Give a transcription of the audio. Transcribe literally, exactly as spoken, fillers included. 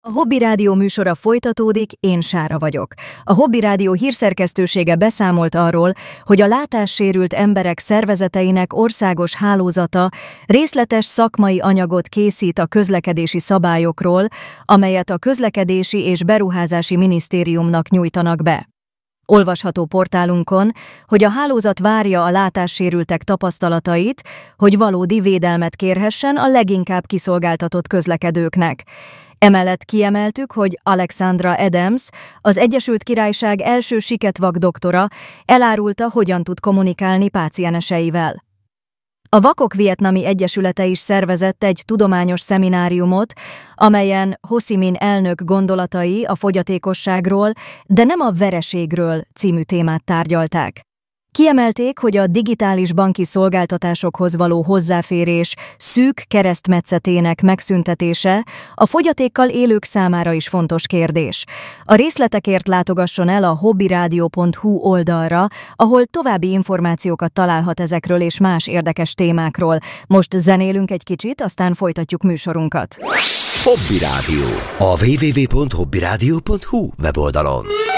A Hobby Rádió műsora folytatódik, én Sára vagyok. A Hobby Rádió hírszerkesztősége beszámolt arról, hogy a látássérült emberek szervezeteinek országos hálózata részletes szakmai anyagot készít a közlekedési szabályokról, amelyet a Közlekedési és Beruházási Minisztériumnak nyújtanak be. Olvasható portálunkon, hogy a hálózat várja a látássérültek tapasztalatait, hogy valódi védelmet kérhessen a leginkább kiszolgáltatott közlekedőknek. Emellett kiemeltük, hogy Alexandra Adams, az Egyesült Királyság első siketvak doktora, elárulta, hogyan tud kommunikálni pácienseivel. A Vakok Vietnami Egyesülete is szervezett egy tudományos szemináriumot, amelyen Ho Chi Minh elnök gondolatai a fogyatékosságról, de nem a vereségről című témát tárgyalták. Kiemelték, hogy a digitális banki szolgáltatásokhoz való hozzáférés szűk keresztmetszetének megszüntetése a fogyatékkal élők számára is fontos kérdés. A részletekért látogasson el a hobbyradio pont hu oldalra, ahol további információkat találhat ezekről és más érdekes témákról. Most zenélünk egy kicsit, aztán folytatjuk műsorunkat. Hobby Rádió. A double-u double-u double-u pont hobbyradio pont hu weboldalon.